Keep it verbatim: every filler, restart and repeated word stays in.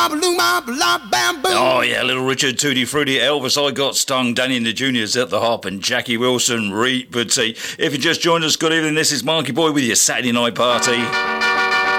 Oh yeah, Little Richard, Tutti Frutti, Elvis, I Got Stung, Danny and the Juniors at the Hop, and Jackie Wilson, Reed Bootsy. If you just joined us, good evening, this is Marky Boy with your Saturday night party.